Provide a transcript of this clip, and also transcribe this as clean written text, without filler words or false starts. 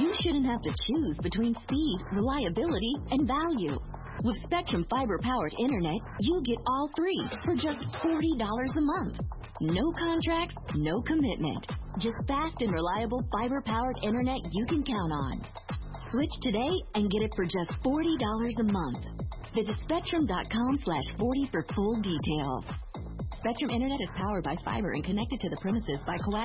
you shouldn't have to choose between speed, reliability, and value. With Spectrum fiber-powered internet, you get all three for just $40 a month. No contracts, no commitment. Just fast and reliable fiber-powered internet you can count on. Switch today and get it for just $40 a month. Visit Spectrum.com/40 for full details. Spectrum Internet is powered by fiber and connected to the premises by coaxial